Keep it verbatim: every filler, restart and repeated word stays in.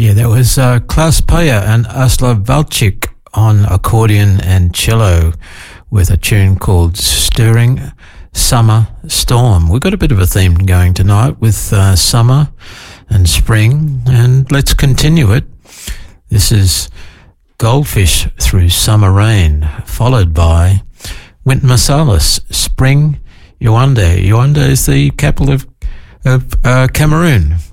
Yeah, that was uh, Klaus Payer and Aslav Valchik on accordion and cello with a tune called Stirring Summer Storm. We've got a bit of a theme going tonight with uh, summer and spring, and let's continue it. This is Goldfish Through Summer Rain, followed by Wynton Marsalis, Spring Yaoundé. Yaoundé is the capital of, of uh, Cameroon.